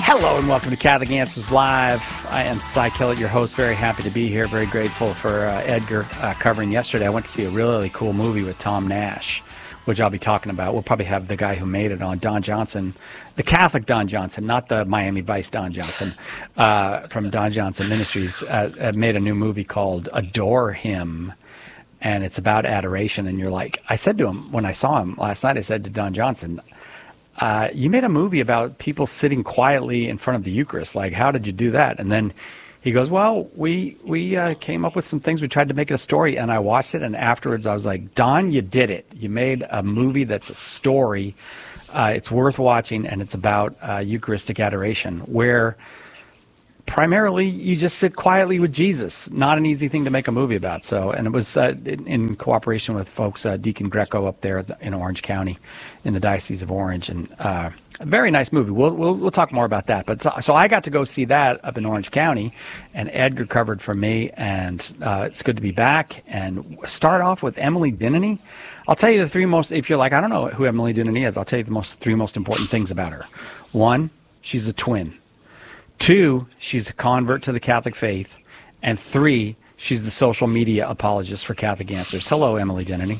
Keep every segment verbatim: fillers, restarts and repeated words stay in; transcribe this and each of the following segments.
Hello and welcome to Catholic Answers Live. I am Cy Kellett, your host. Very happy to be here. Very grateful for uh, Edgar uh, covering yesterday. I went to see a really, really cool movie with Tom Nash, which I'll be talking about. We'll probably have the guy who made it on, Don Johnson, the Catholic Don Johnson, not the Miami Vice Don Johnson, uh, from Don Johnson Ministries, uh, made a new movie called Adore Him. And it's about adoration. And you're like, I said to him when I saw him last night, I said to Don Johnson, Uh, you made a movie about people sitting quietly in front of the Eucharist. Like, how did you do that? And then he goes, well, we we uh, came up with some things. We tried to make it a story, and I watched it. And afterwards, I was like, Don, you did it. You made a movie that's a story. Uh, it's worth watching, and it's about uh, Eucharistic adoration, where primarily you just sit quietly with Jesus. Not an easy thing to make a movie about. So, and it was uh, in, in cooperation with folks, uh, Deacon Greco up there in Orange County, in the Diocese of Orange, and uh, a very nice movie. We'll, we'll we'll talk more about that. But so, so I got to go see that up in Orange County, and Edgar covered for me, and uh, it's good to be back. And start off with Emily Denneny. I'll tell you the three most. If you're like, I don't know who Emily Denneny is, I'll tell you the most three most important things about her. One, she's a twin. Two, she's a convert to the Catholic faith. And three, she's the social media apologist for Catholic Answers. Hello, Emily Denneny.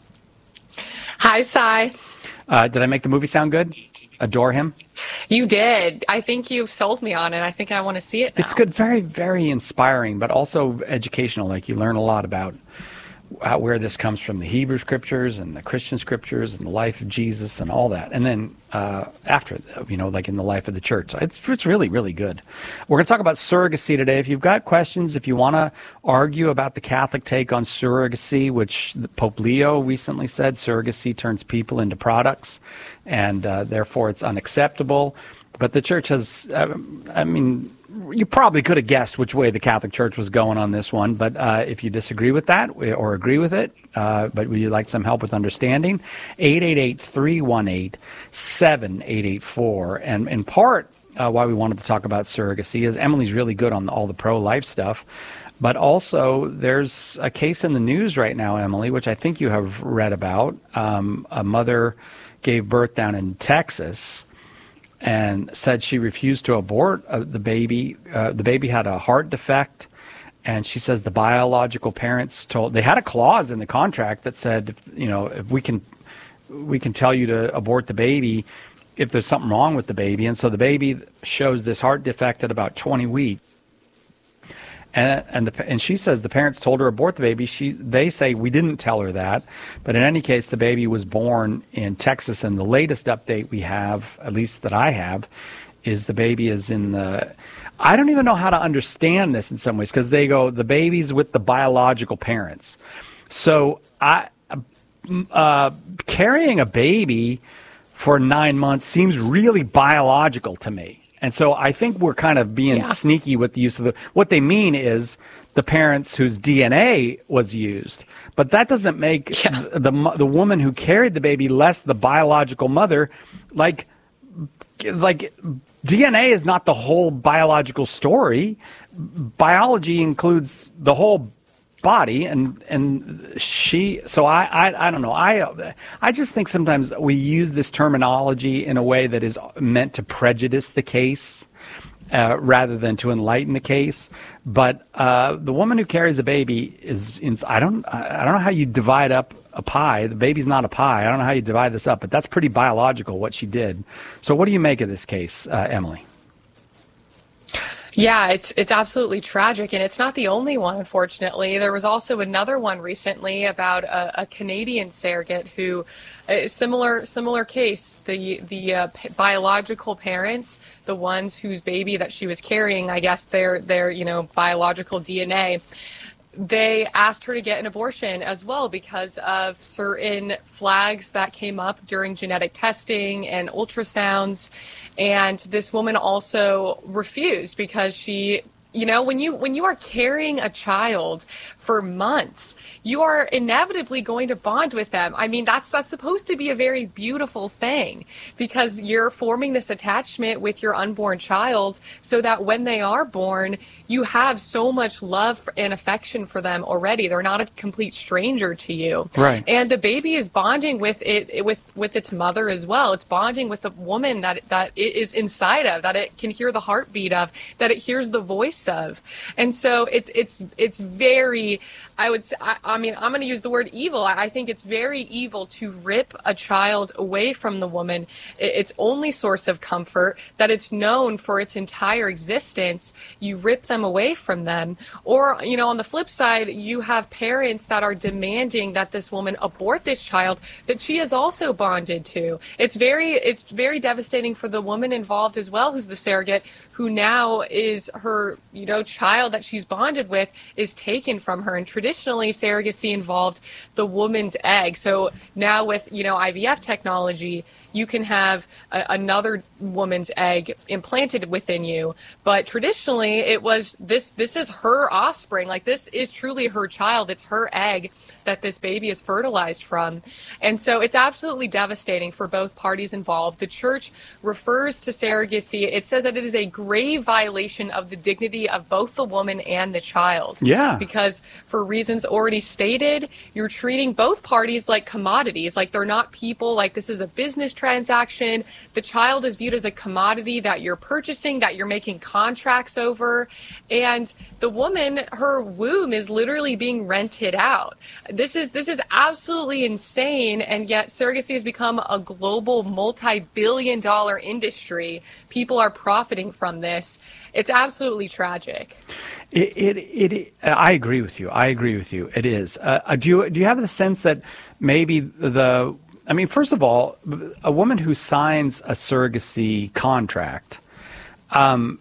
Hi, Cy. Uh, did I make the movie sound good? Adore Him? You did. I think you sold me on it. I think I want to see it now. It's good. It's very, very inspiring, but also educational. Like, you learn a lot about uh, where this comes from, the Hebrew scriptures and the Christian scriptures and the life of Jesus and all that. And then uh, after, you know, like in the life of the church. So it's, it's really, really good. We're going to talk about surrogacy today. If you've got questions, if you want to argue about the Catholic take on surrogacy, which Pope Leo recently said, surrogacy turns people into products, and uh, therefore it's unacceptable. But the church has, uh, I mean, you probably could have guessed which way the Catholic Church was going on this one, but uh, if you disagree with that or agree with it, uh, but would you like some help with understanding, eight eight eight, three one eight, seven eight eight four. And in part, uh, why we wanted to talk about surrogacy is Emily's really good on all the pro-life stuff, but also there's a case in the news right now, Emily, which I think you have read about. Um, a mother gave birth down in Texas and said she refused to abort uh, the baby. Uh, the baby had a heart defect, and she says the biological parents told, they had a clause in the contract that said, if, you know, if we can, we can tell you to abort the baby if there's something wrong with the baby. And so the baby shows this heart defect at about twenty weeks. And and the and she says the parents told her to abort the baby. She they say we didn't tell her that, but in any case, the baby was born in Texas, and the latest update we have, at least that I have, is the baby is in the. I don't even know how to understand this in some ways, because they go the baby's with the biological parents. So I uh, carrying a baby for nine months seems really biological to me. And so I think we're kind of being yeah. sneaky with the use of the, what they mean is the parents whose D N A was used. But that doesn't make yeah. the, the the woman who carried the baby less the biological mother. Like, like D N A is not the whole biological story. Biology includes the whole body, and and she so I, I I don't know I I just think sometimes we use this terminology in a way that is meant to prejudice the case uh, rather than to enlighten the case. But uh, the woman who carries a baby is in, I don't I don't know how you divide up a pie. The baby's not a pie. I don't know how you divide this up, but that's pretty biological what she did. So what do you make of this case, uh, Emily? Yeah, it's it's absolutely tragic, and it's not the only one, unfortunately. There was also another one recently about a, a Canadian surrogate who, a similar similar case. The the uh, p- biological parents, the ones whose baby that she was carrying, I guess their their you know biological D N A. They asked her to get an abortion as well because of certain flags that came up during genetic testing and ultrasounds. And this woman also refused because she You know, when you when you are carrying a child for months, you are inevitably going to bond with them. I mean, that's that's supposed to be a very beautiful thing, because you're forming this attachment with your unborn child so that when they are born, you have so much love and affection for them already. They're not a complete stranger to you. Right. And the baby is bonding with it with with its mother as well. It's bonding with the woman that that it is inside of, that it can hear the heartbeat of, that it hears the voice of. And so it's it's it's very, I would say, I, I mean, I'm going to use the word evil. I, I think it's very evil to rip a child away from the woman, it, its only source of comfort, that it's known for its entire existence. You rip them away from them. Or, you know, on the flip side, you have parents that are demanding that this woman abort this child that she is also bonded to. It's very, it's very devastating for the woman involved as well, who's the surrogate, who now is her, you know, child that she's bonded with is taken from her. And traditionally, surrogacy involved the woman's egg. So now with, you know, I V F technology, you can have a, another woman's egg implanted within you. But traditionally, it was this, this is her offspring. Like, this is truly her child. It's her egg that this baby is fertilized from. And so it's absolutely devastating for both parties involved. The church refers to surrogacy. It says that it is a grave violation of the dignity of both the woman and the child. Yeah. Because for reasons already stated, you're treating both parties like commodities, like they're not people, like this is a business transaction. The child is viewed as a commodity that you're purchasing, that you're making contracts over. And the woman, her womb is literally being rented out. This is this is absolutely insane, and yet surrogacy has become a global multi-billion dollar industry. People are profiting from this. It's absolutely tragic. It, it, it, I agree with you. I agree with you. It is. Uh, do you do you have the sense that maybe the, I mean, first of all, a woman who signs a surrogacy contract, um,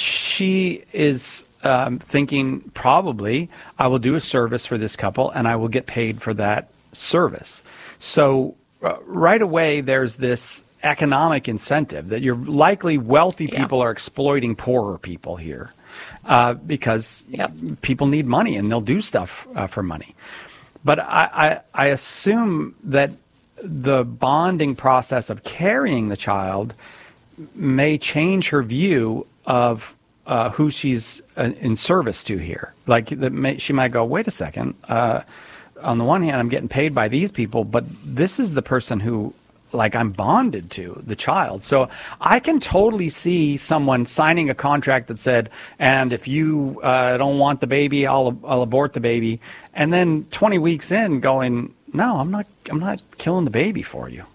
she is um, thinking probably, I will do a service for this couple and I will get paid for that service. So uh, right away, there's this economic incentive that you're likely wealthy people yeah. are exploiting poorer people here uh, because yep. people need money and they'll do stuff uh, for money. But I, I, I assume that the bonding process of carrying the child may change her view of uh, who she's uh, in service to here. Like the, may, she might go, wait a second, uh, on the one hand, I'm getting paid by these people, but this is the person who, like, I'm bonded to, the child. So I can totally see someone signing a contract that said, and if you uh, don't want the baby, I'll, I'll abort the baby. And then twenty weeks in going, no, I'm not, I'm not killing the baby for you.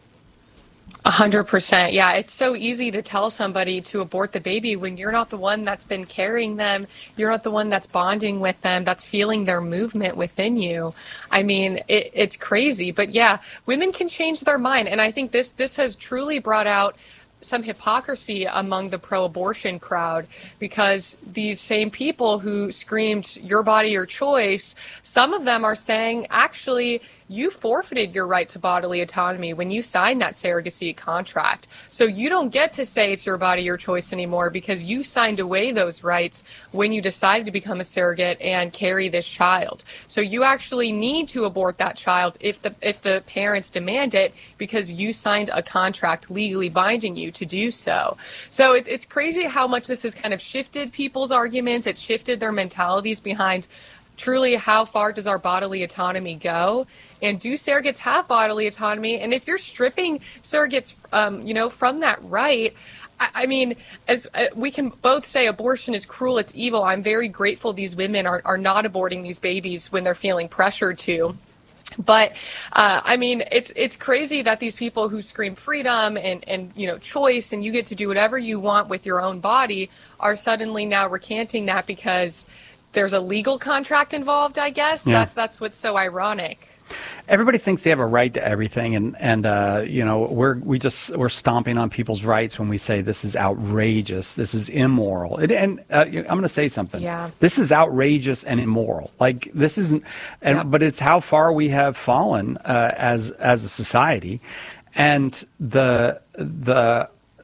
A hundred percent. Yeah, it's so easy to tell somebody to abort the baby when you're not the one that's been carrying them. You're not the one that's bonding with them, that's feeling their movement within you. I mean, it, it's crazy. But yeah, women can change their mind. And I think this this has truly brought out some hypocrisy among the pro-abortion crowd, because these same people who screamed, your body, your choice, some of them are saying, actually, you forfeited your right to bodily autonomy when you signed that surrogacy contract. So you don't get to say it's your body, your choice anymore, because you signed away those rights when you decided to become a surrogate and carry this child. So you actually need to abort that child if the if the parents demand it, because you signed a contract legally binding you to do so. So it, it's crazy how much this has kind of shifted people's arguments. It's shifted their mentalities behind truly how far does our bodily autonomy go, and do surrogates have bodily autonomy? And if you're stripping surrogates, um, you know, from that right, I, I mean, as uh, we can both say abortion is cruel, it's evil. I'm very grateful these women are, are not aborting these babies when they're feeling pressured to. But uh, I mean, it's it's crazy that these people who scream freedom and, and you know choice and you get to do whatever you want with your own body are suddenly now recanting that because there's a legal contract involved, I guess. Yeah. That's that's what's so ironic. Everybody thinks they have a right to everything, and and uh, you know we're we just we're stomping on people's rights when we say this is outrageous, this is immoral. It, and uh, I'm going to say something. Yeah. This is outrageous and immoral. Like this isn't, and yep. but it's how far we have fallen uh, as as a society, and the the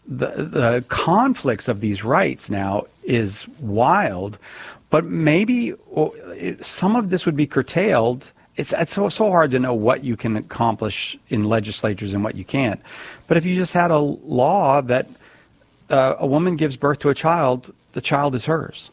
the the conflicts of these rights now is wild. But maybe some of this would be curtailed. It's, it's so, so hard to know what you can accomplish in legislatures and what you can't. But if you just had a law that uh, a woman gives birth to a child, the child is hers.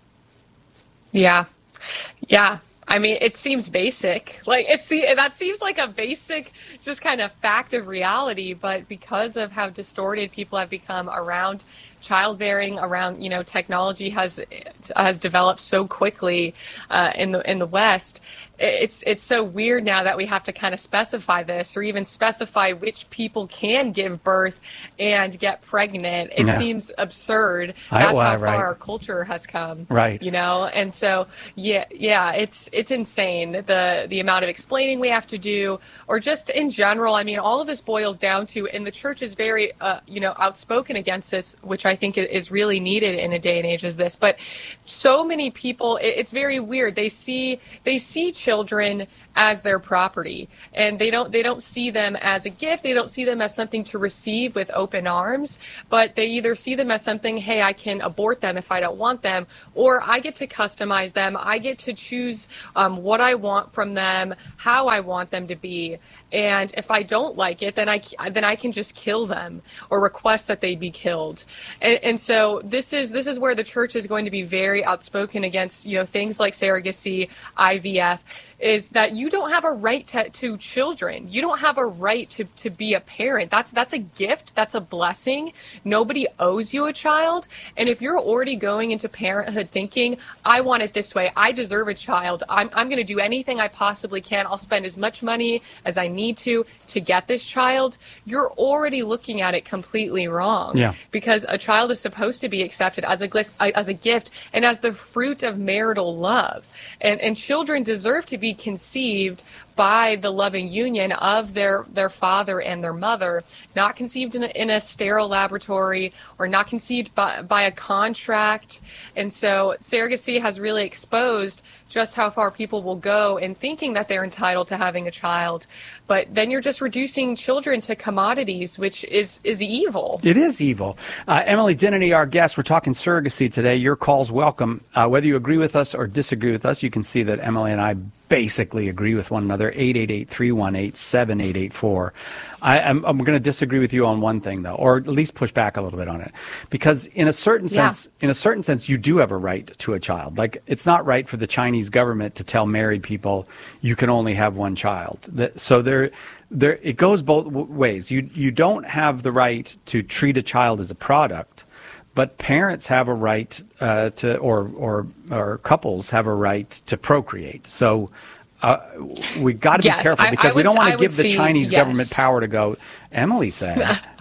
Yeah. Yeah. I mean, it seems basic. Like it's the that seems like a basic, just kind of fact of reality. But because of how distorted people have become around childbearing, around you know, technology has has developed so quickly uh, in the in the West. It's it's so weird now that we have to kind of specify this, or even specify which people can give birth and get pregnant. It yeah. seems absurd. I, That's well, how right. far our culture has come. Right. You know, and so yeah, yeah, it's it's insane the the amount of explaining we have to do, or just in general. I mean, all of this boils down to, and the church is very uh, you know outspoken against this, which I think is really needed in a day and age as this. But so many people, it, it's very weird. They see they see children as their property, and they don't they don't see them as a gift. They don't see them as something to receive with open arms, but they either see them as something, hey, I can abort them if I don't want them, or I get to customize them. I get to choose um, what I want from them, how I want them to be. And if I don't like it, then I then I can just kill them or request that they be killed. And, and so this is this is where the church is going to be very outspoken against you know things like surrogacy, I V F. Is that you don't have a right to, to children. You don't have a right to, to be a parent. That's that's a gift. That's a blessing. Nobody owes you a child. And if you're already going into parenthood thinking, I want it this way, I deserve a child, I'm I'm going to do anything I possibly can, I'll spend as much money as I need to to get this child, you're already looking at it completely wrong. Yeah. Because a child is supposed to be accepted as a gift, as a gift and as the fruit of marital love. And and children deserve to be conceived by the loving union of their, their father and their mother, not conceived in a, in a sterile laboratory or not conceived by, by a contract. And so surrogacy has really exposed just how far people will go in thinking that they're entitled to having a child. But then you're just reducing children to commodities, which is, is evil. It is evil. Uh, Emily Denneny, our guest, we're talking surrogacy today. Your call's welcome. Uh, whether you agree with us or disagree with us, you can see that Emily and I basically agree with one another. eight eight eight, three one eight, seven eight eight four. I, I'm, I'm going to disagree with you on one thing, though, or at least push back a little bit on it. Because in a certain sense, yeah. in a certain sense, you do have a right to a child. Like, it's not right for the Chinese government to tell married people you can only have one child. That, so there, there, it goes both ways. You you don't have the right to treat a child as a product, but parents have a right uh, to, or or or couples have a right to procreate. So. Uh, we got to be yes, careful because I, I we don't want to I give the see, Chinese yes. government power to go. Emily said.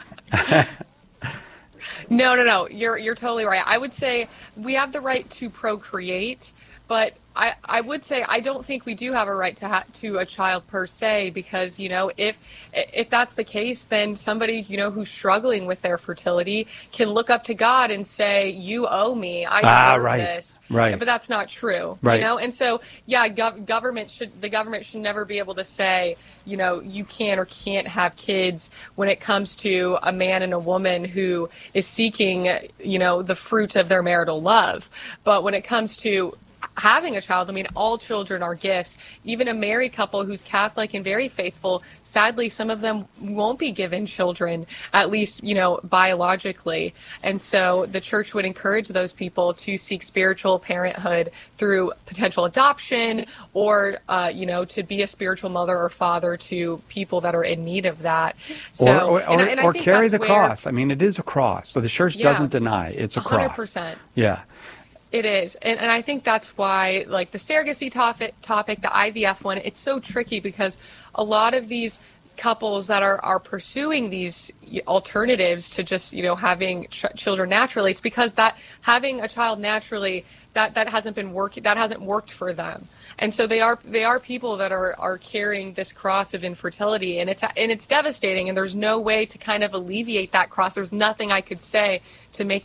no, no, no. You're you're totally right. I would say we have the right to procreate, but I, I would say I don't think we do have a right to ha- to a child per se, because, you know, if if that's the case, then somebody, you know, who's struggling with their fertility can look up to God and say, you owe me, I deserve ah, right. this. Right. But that's not true. Right. You know, and so, yeah, gov- government should the government should never be able to say, you know, you can or can't have kids when it comes to a man and a woman who is seeking, you know, the fruit of their marital love. But when it comes to having a child, I mean, all children are gifts. Even a married couple who's Catholic and very faithful, sadly, some of them won't be given children, at least, you know, biologically. And so the church would encourage those people to seek spiritual parenthood through potential adoption, or, uh, you know, to be a spiritual mother or father to people that are in need of that. So, or or, and I, and I or think carry that's the where, cross. I mean, it is a cross. So the church yeah, doesn't deny it's a cross. one hundred percent. Yeah. It is. And, and I think that's why, like, the surrogacy topic, topic, the I V F one, it's so tricky because a lot of these couples that are, are pursuing these alternatives to just, you know, having ch- children naturally, it's because that having a child naturally, that, that hasn't been working, that hasn't worked for them. And so they are they are people that are, are carrying this cross of infertility, and it's and it's devastating, and there's no way to kind of alleviate that cross. There's nothing I could say to make that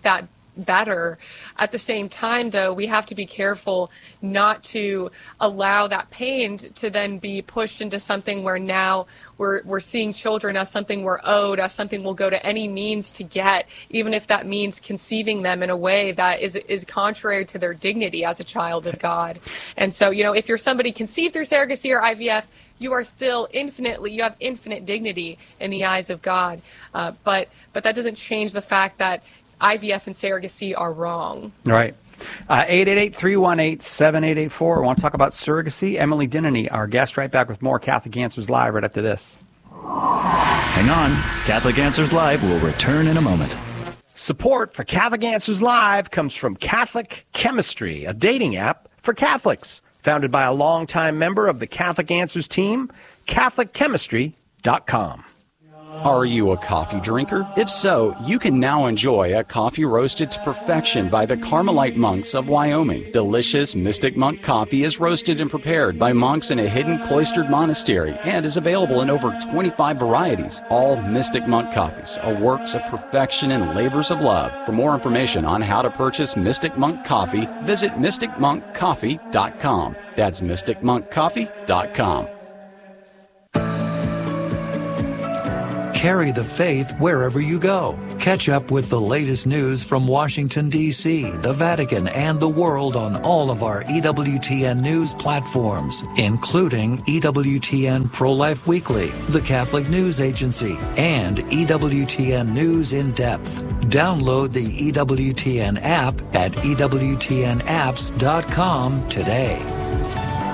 better. At the same time, though, we have to be careful not to allow that pain to then be pushed into something where now we're we're seeing children as something we're owed, as something we'll go to any means to get, even if that means conceiving them in a way that is is contrary to their dignity as a child of God. And so, you know, if you're somebody conceived through surrogacy or I V F, you are still infinitely, you have infinite dignity in the eyes of God. Uh, but but that doesn't change the fact that I V F and surrogacy are wrong. Right. Uh, eight eight eight, three one eight, seven eight eight four. I want to talk about surrogacy. Emily Denneny, our guest, right back with more Catholic Answers Live right after this. Hang on. Catholic Answers Live will return in a moment. Support for Catholic Answers Live comes from Catholic Chemistry, a dating app for Catholics. Founded by a longtime member of the Catholic Answers team, Catholic Chemistry dot com. Are you a coffee drinker? If so, you can now enjoy a coffee roasted to perfection by the Carmelite monks of Wyoming. Delicious Mystic Monk coffee is roasted and prepared by monks in a hidden cloistered monastery and is available in over twenty-five varieties. All Mystic Monk coffees are works of perfection and labors of love. For more information on how to purchase Mystic Monk coffee, visit mystic monk coffee dot com. That's mystic monk coffee dot com. Carry the faith wherever you go. Catch up with the latest news from Washington, D C, the Vatican, and the world on all of our E W T N news platforms, including E W T N Pro-Life Weekly, the Catholic News Agency, and E W T N News in Depth. Download the E W T N app at E W T N apps dot com today.